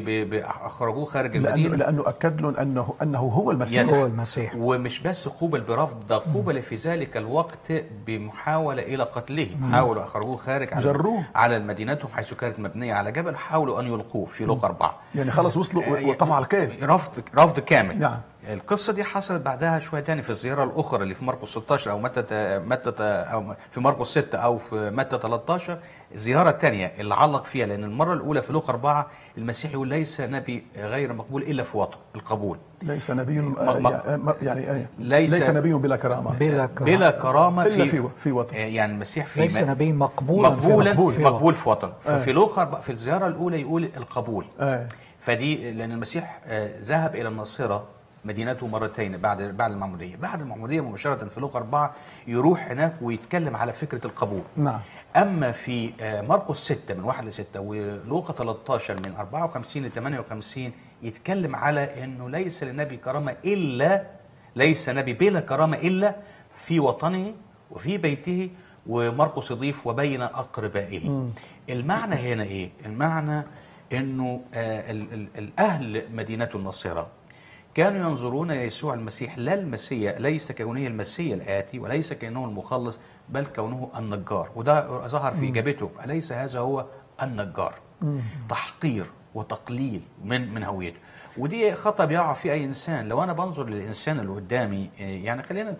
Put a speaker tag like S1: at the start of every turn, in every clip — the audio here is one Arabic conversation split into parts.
S1: اخرجوه خارج المدينه
S2: لانه اكد لهم انه هو المسيح.
S1: يس.
S3: هو المسيح.
S1: ومش بس قوبل برفض، ده قوبل في ذلك الوقت بمحاوله الى قتله. حاولوا اخرجوه خارج
S2: جروه
S1: على مدينتهم حيث كانت مبنيه على جبل، حاولوا ان يلقوه في لوقا 4.
S2: يعني خلص وصلوا وطمع الكيل.
S1: رفض كامل.
S2: نعم.
S1: القصه دي حصلت بعدها شويه تاني في الزياره الاخرى اللي في مرقس 16 او متى او في مرقس 6 او في متى 13. الزياره الثانيه اللي علق فيها، لان المره الاولى في لوقا 4 المسيح يقول ليس نبي غير مقبول الا في وطن القبول.
S2: ليس نبي يعني ليس نبي بلا كرامه.
S1: بلا كرامه
S2: الا في وطن.
S1: يعني المسيح في
S3: ليس نبي مقبول
S1: في وطن. ففي لوقا في الزياره الاولى يقول القبول. فدي لان المسيح ذهب الى الناصره مدينته مرتين بعد المعموديه. بعد المعموديه مباشره في لوقا 4 يروح هناك ويتكلم على فكره القبول.
S2: نعم.
S1: اما في مرقس 6 من 1 ل 6 ولوقا 13 من 54 ل 58 يتكلم على انه ليس للنبي كرامه الا، ليس نبي بلا كرامه الا في وطنه وفي بيته، ومرقس يضيف وبين اقربائه. المعنى هنا ايه؟ المعنى انه الاهل مدينه الناصره كانوا ينظرون يسوع المسيح لا المسيح، ليس كونه المسيح الآتي وليس كونه المخلص، بل كونه النجار. وده ظهر في إجابته، أليس هذا هو النجار؟ تحقير وتقليل من هويته. ودي خطأ بيقع في أي إنسان. لو أنا بنظر للإنسان اللي قدامي، يعني خلينا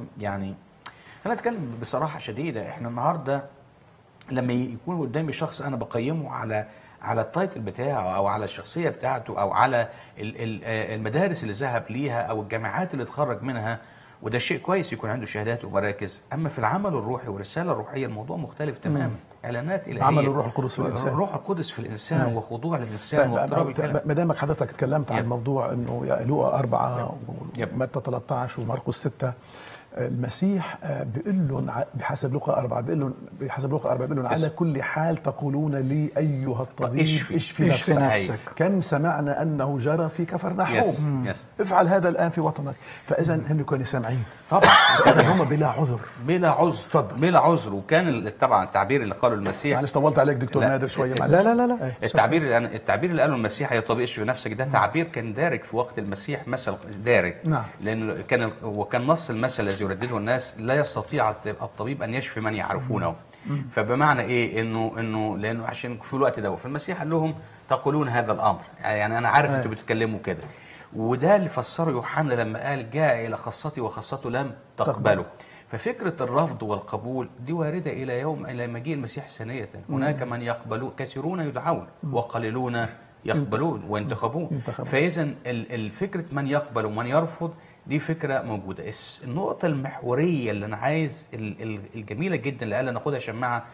S1: نتكلم بصراحة شديدة. إحنا النهاردة لما يكون قدامي شخص أنا بقيمه على التايتل بتاعه او على الشخصيه بتاعته او على المدارس اللي ذهب ليها او الجامعات اللي اتخرج منها، وده شيء كويس يكون عنده شهادات ومراكز. اما في العمل الروحي والرساله الروحيه الموضوع مختلف تماما. اعلانات الهيه،
S2: عمل الروح القدس في الانسان،
S1: الروح القدس في الانسان وخضوع للانسان واضطراب الكلام.
S2: ما دامك حضرتك اتكلمت عن موضوع انه لوقا 4 ومتى 13 ومرقس 6، المسيح بيقول لهم بحسب لوقا 4 بيقول لهم على كل حال تقولون لي ايها الطبيب اشفي نفسك. كم سمعنا انه جرى في كفرنحوم. افعل هذا الان في وطنك. فاذا هم كانوا سامعين طبعا، هم بلا عذر.
S1: تفضل. بلا عذر. وكان طبعا التعبير اللي قاله المسيح،
S2: معلش طولت عليك دكتور نادر شويه.
S3: لا
S1: التعبير اللي قاله المسيح يا طبيب اشفي نفسك، ده تعبير كان دارج في وقت المسيح، مثل دارج.
S2: نعم.
S1: لانه كان نص المثل الذي يردده الناس: لا يستطيع الطبيب ان يشفي من يعرفونه. فبمعنى ايه؟ انه لانه عشان في الوقت ده فالمسيح قال لهم تقولون هذا الامر، يعني انا عارف انتوا بتتكلموا كده. وده اللي فسره يوحنا لما قال جاء الى خاصتي وخاصته لم تقبله. ففكره الرفض والقبول دي وارده الى مجيء المسيح ثانيه. هناك من يقبلون، كثيرون يدعون وقليلون يقبلون وينتخبون. فاذا الفكره من يقبل ومن يرفض دي فكرة موجودة. النقطة المحورية اللي أنا عايز الجميلة جدا اللي قال ناخدها شماعة،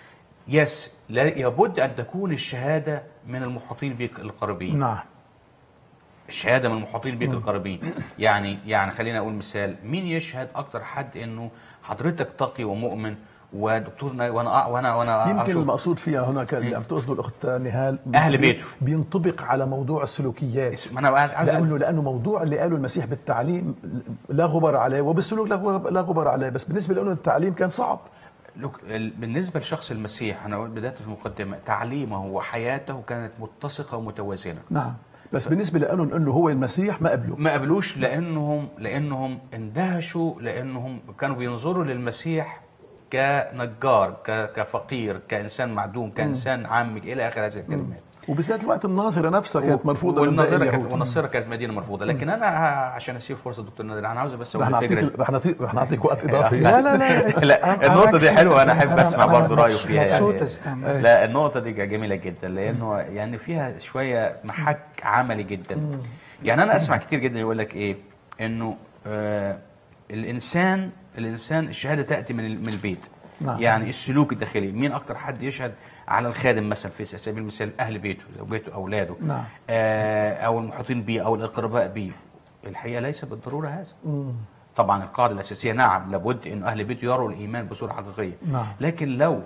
S1: لابد أن تكون الشهادة من المحاطين بك القريبين.
S2: نعم.
S1: الشهادة من المحاطين بك القريبين. يعني خلينا أقول مثال، مين يشهد أكتر حد إنه حضرتك تقي ومؤمن ودكتورنا وانا
S2: يمكن المقصود فيها هناك اللي عم تقصده الاخت نهال
S1: اهل بيته
S2: بينطبق على موضوع السلوكيات. لانه موضوع اللي قاله المسيح بالتعليم لا غبار عليه، وبالسلوك لا غبار عليه، بس بالنسبه له التعليم كان صعب.
S1: بالنسبه لشخص المسيح، انا قلت بدايه في المقدمه، تعليمه وحياته كانت متسقه ومتوازنه.
S2: نعم. بس بالنسبه لهم انه هو المسيح ما
S1: قبلوش لانهم اندهشوا، لانهم كانوا بينظروا للمسيح كنجار، كفقير، كإنسان معدوم، كإنسان عامي، إلى آخر هذه الكلمات.
S2: وبالذات الوقت الناظرة نفسها كانت مرفوضة،
S1: والناصرة كانت مدينة مرفوضة. لكن أنا عشان أسيب فرصة دكتور نادر، أنا عاوز بس أقول فكرة.
S2: رح نعطيك وقت إضافي.
S1: لا النقطة دي حلوة، أنا أحب أسمع برضه رأيه فيها.
S3: يعني
S1: لا النقطة دي جميلة جدا، لأنه يعني فيها شوية محك عملي جدا. يعني أنا أسمع كتير جدا يقول لك إيه، إنه الإنسان الشهادة تأتي من البيت.
S2: نعم.
S1: يعني السلوك الداخلي. مين أكتر حد يشهد على الخادم مثلا في سبيل المثال؟ أهل بيته، زوجته، أولاده.
S2: نعم.
S1: أو المحيطين به أو الأقرباء به. الحقيقة ليس بالضرورة هذا. طبعا القاعدة الأساسية نعم لابد أن أهل بيته يروا الإيمان بصورة حقيقية.
S2: نعم.
S1: لكن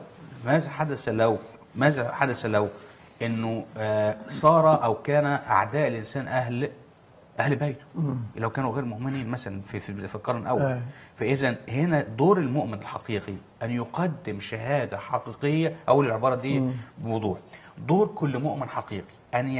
S1: ماذا حدث لو أنه صار أو كان أعداء الإنسان أهل بيته، لو كانوا غير مؤمنين مثلا في القرن الأول. فإذا هنا دور المؤمن الحقيقي أن يقدم شهادة حقيقية، أو العبارة دي بوضوح، دور كل مؤمن حقيقي أن